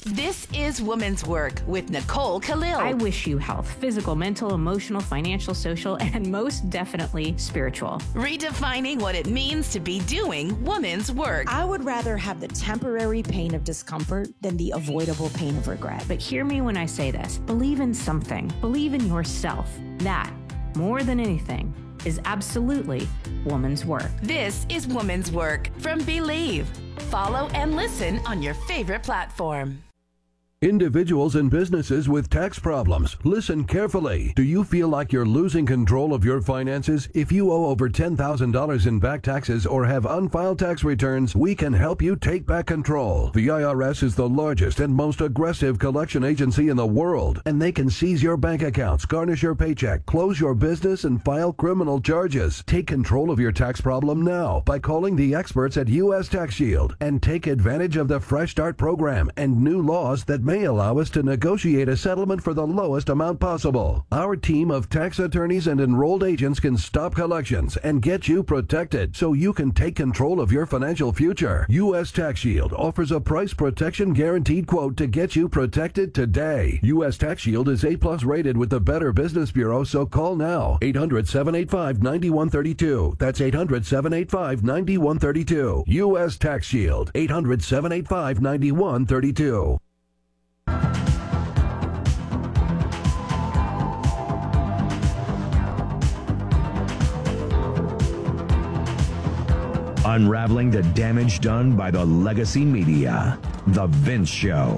This is Women's Work with Nicole Khalil. I wish you health, physical, mental, emotional, financial, social, and most definitely spiritual. Redefining what it means to be doing women's work. I would rather have the temporary pain of discomfort than the avoidable pain of regret. But hear me when I say this. Believe in something. Believe in yourself. That, more than anything, is absolutely woman's work. This is Women's Work from Believe. Follow and listen on your favorite platform. Individuals and businesses with tax problems, listen carefully. Do you feel like you're losing control of your finances? If you owe over $10,000 in back taxes or have unfiled tax returns, we can help you take back control. The IRS is the largest and most aggressive collection agency in the world, and they can seize your bank accounts, garnish your paycheck, close your business, and file criminal charges. Take control of your tax problem now by calling the experts at U.S. Tax Shield and take advantage of the Fresh Start program and new laws that may allow us to negotiate a settlement for the lowest amount possible. Our team of tax attorneys and enrolled agents can stop collections and get you protected so you can take control of your financial future. U.S. Tax Shield offers a price protection guaranteed quote to get you protected today. U.S. Tax Shield is A+ rated with the Better Business Bureau, so call now. 800-785-9132. That's 800-785-9132. U.S. Tax Shield. 800-785-9132. Unraveling the damage done by the legacy media. The Vince Show.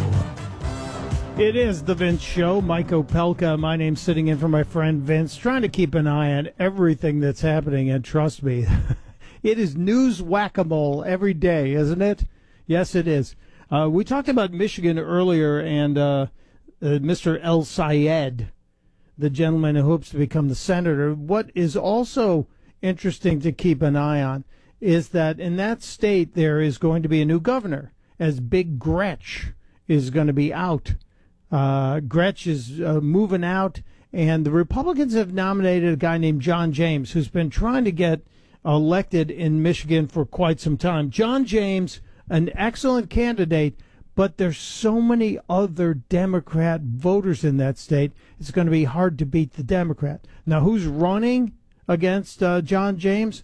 It is The Vince Show. Mike Opelka, my name, sitting in for my friend Vince, trying to keep an eye on everything that's happening, and trust me, it is news whack-a-mole every day, isn't it? Yes, it is. We talked about Michigan earlier, and Mr. El Sayed, the gentleman who hopes to become the senator. What is also interesting to keep an eye on is that in that state there is going to be a new governor, as Big Gretch is going to be out. Gretch is moving out, and the Republicans have nominated a guy named John James, who's been trying to get elected in Michigan for quite some time. John James, an excellent candidate, but there's so many other Democrat voters in that state, it's going to be hard to beat the Democrat. Now, who's running against John James?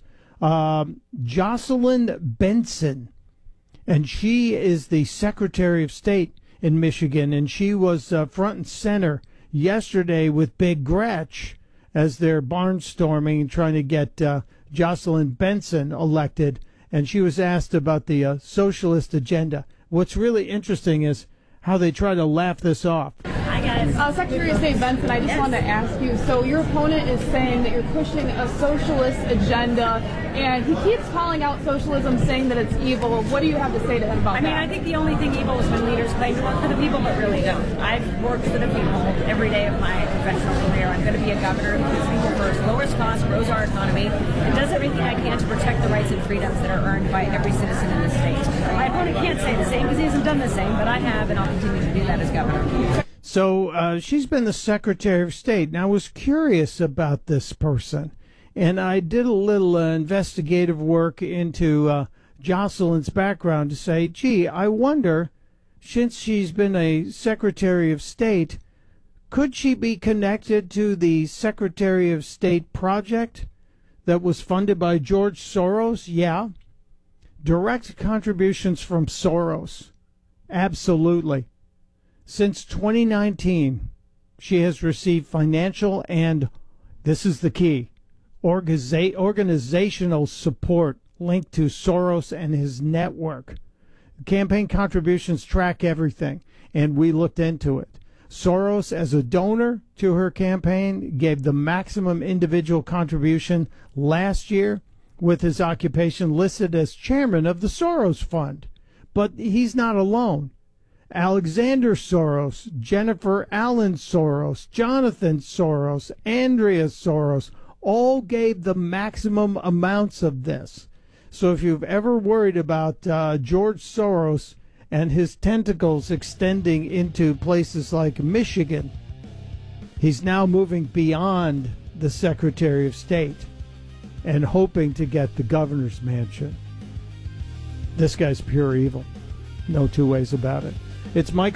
Jocelyn Benson, and she is the Secretary of State in Michigan, and she was front and center yesterday with Big Gretch as they're barnstorming and trying to get Jocelyn Benson elected, and she was asked about the socialist agenda. What's really interesting is how they try to laugh this off. Hi, guys. Secretary of State Benson, I just wanted to ask you, so your opponent is saying that you're pushing a socialist agenda, and he keeps calling out socialism, saying that it's evil. What do you have to say to him about that? I think the only thing evil is when leaders claim to work for the people but really don't. I've worked for the people every day of my professional career. I'm going to be a governor who puts people first, lowers costs, grows our economy, and does everything I can to protect the rights and freedoms that are earned by every citizen in the state. My opponent can't say the same because he hasn't done the same, but I have, and I'll continue to do that as governor. So she's been the Secretary of State. Now, I was curious about this person, and I did a little investigative work into Jocelyn's background to say, gee, I wonder, since she's been a Secretary of State, could she be connected to the Secretary of State project that was funded by George Soros? Yeah. Direct contributions from Soros. Absolutely. Since 2019, she has received financial and, this is the key, organizational support linked to Soros and his network. Campaign contributions track everything, and we looked into it. Soros, as a donor to her campaign, gave the maximum individual contribution last year, with his occupation listed as chairman of the Soros Fund. But he's not alone. Alexander Soros, Jennifer Allen Soros, Jonathan Soros, Andrea Soros, all gave the maximum amounts of this. So if you've ever worried about George Soros and his tentacles extending into places like Michigan, he's now moving beyond the Secretary of State and hoping to get the governor's mansion. This guy's pure evil. No two ways about it. It's Mike